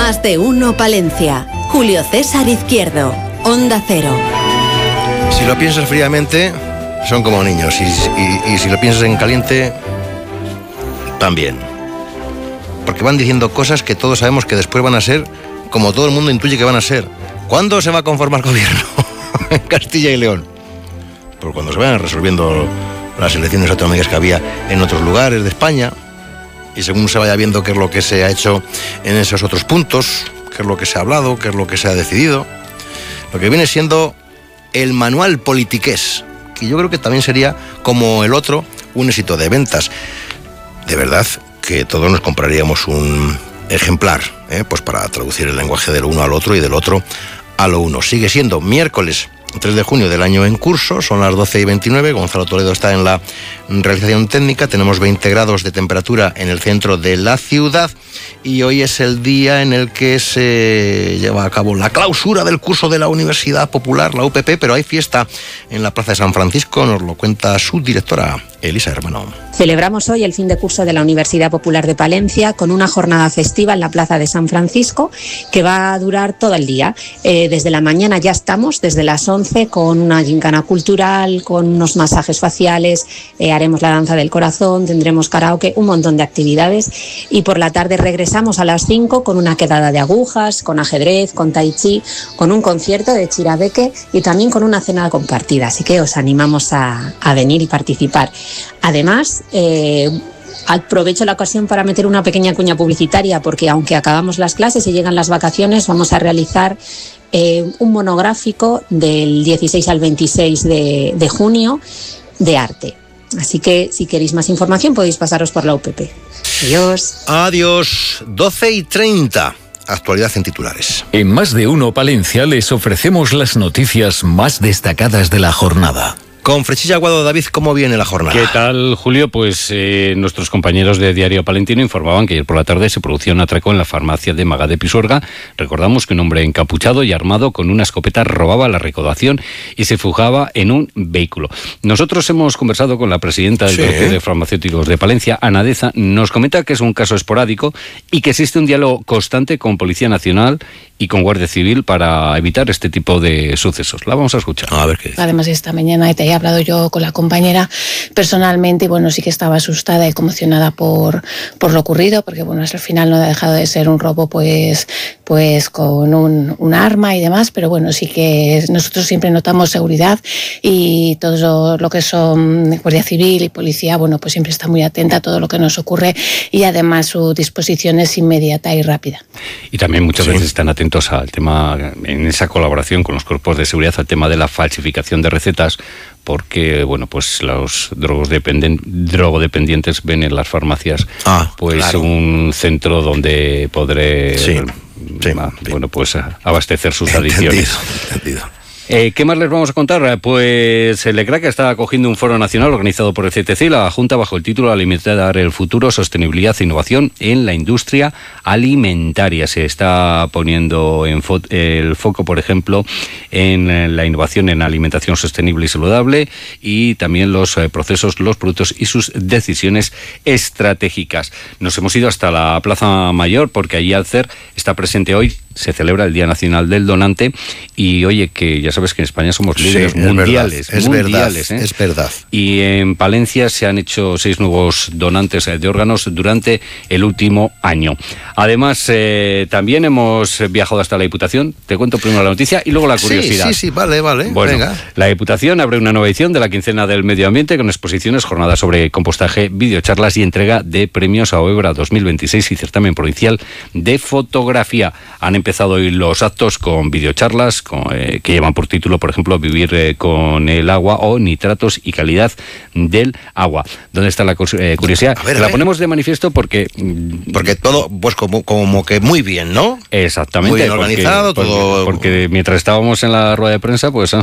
Más de uno Palencia. Julio César Izquierdo, Onda Cero. Si lo piensas fríamente, son como niños. Y si lo piensas en caliente, también. Porque van diciendo cosas que todos sabemos que después van a ser como todo el mundo intuye que van a ser. ¿Cuándo se va a conformar gobierno en Castilla y León? Pues cuando se vayan resolviendo las elecciones autonómicas que había en otros lugares de España, y según se vaya viendo qué es lo que se ha hecho en esos otros puntos, qué es lo que se ha hablado, qué es lo que se ha decidido, lo que viene siendo el manual politiqués, que yo creo que también sería, como el otro, un éxito de ventas. De verdad que todos nos compraríamos un ejemplar, pues para traducir el lenguaje del uno al otro y del otro a lo uno. Sigue siendo miércoles 3 de junio del año en curso, son las 12:29, Gonzalo Toledo está en la realización técnica, tenemos 20 grados de temperatura en el centro de la ciudad y hoy es el día en el que se lleva a cabo la clausura del curso de la Universidad Popular, la UPP, pero hay fiesta en la Plaza de San Francisco, nos lo cuenta su directora, Elisa Hermano. Celebramos hoy el fin de curso de la Universidad Popular de Palencia con una jornada festiva en la Plaza de San Francisco que va a durar todo el día. Desde la mañana ya estamos, desde las 11, con una gincana cultural, con unos masajes faciales, haremos la danza del corazón, tendremos karaoke, un montón de actividades y por la tarde regresamos a las 5 con una quedada de agujas, con ajedrez, con tai chi, con un concierto de chirabeque y también con una cena compartida, así que os animamos a venir y participar. Además, aprovecho la ocasión para meter una pequeña cuña publicitaria porque aunque acabamos las clases y llegan las vacaciones, vamos a realizar un monográfico del 16 al 26 de junio de arte. Así que si queréis más información podéis pasaros por la UPP. Adiós. Adiós. 12:30. Actualidad en titulares. En Más de Uno Palencia les ofrecemos las noticias más destacadas de la jornada. Con Frechilla Aguado, David, ¿cómo viene la jornada? ¿Qué tal, Julio? Pues nuestros compañeros de Diario Palentino informaban que ayer por la tarde se producía un atraco en la farmacia de Magá de Pisuerga. Recordamos que un hombre encapuchado y armado con una escopeta robaba la recaudación y se fugaba en un vehículo. Nosotros hemos conversado con la presidenta del Colegio de Farmacéuticos de Palencia, Ana Deza. Nos comenta que es un caso esporádico y que existe un diálogo constante con Policía Nacional y con Guardia Civil para evitar este tipo de sucesos. La vamos a escuchar. A ver qué dice. Además, esta mañana te he hablado yo con la compañera personalmente y bueno, sí que estaba asustada y conmocionada por lo ocurrido, porque bueno, al final no ha dejado de ser un robo pues con un arma y demás, pero bueno, sí que nosotros siempre notamos seguridad y todo lo que son Guardia Civil y Policía, bueno, pues siempre está muy atenta a todo lo que nos ocurre y además su disposición es inmediata y rápida. Y también muchas veces están atentos al tema, en esa colaboración con los cuerpos de seguridad, al tema de la falsificación de recetas, porque bueno, pues los drogodependientes ven en las farmacias un centro donde podré bueno, pues abastecer sus adicciones. Entendido. ¿Qué más les vamos a contar? Pues el ECRAC está acogiendo un foro nacional organizado por el CTC y la Junta bajo el título Alimentar el futuro, sostenibilidad e innovación en la industria alimentaria. Se está poniendo el foco, por ejemplo, en la innovación en alimentación sostenible y saludable y también los procesos, los productos y sus decisiones estratégicas. Nos hemos ido hasta la Plaza Mayor porque allí Alcer está presente hoy. Se celebra el Día Nacional del Donante y oye, que ya sabes que en España somos líderes mundiales. Es verdad. Y en Palencia se han hecho 6 nuevos donantes de órganos durante el último año. Además, también hemos viajado hasta la Diputación. Te cuento primero la noticia y luego la curiosidad. Sí, vale. Bueno, venga. La Diputación abre una nueva edición de la Quincena del Medio Ambiente con exposiciones, jornadas sobre compostaje, videocharlas y entrega de premios a Obra 2026 y certamen provincial de fotografía. Han empezado hoy los actos con videocharlas que llevan por título, por ejemplo, Vivir con el agua o Nitratos y calidad del agua. ¿Dónde está la curiosidad? A ver. La ponemos de manifiesto porque todo, pues como que muy bien, ¿no? Exactamente. Muy bien organizado, todo. Porque mientras estábamos en la rueda de prensa, pues han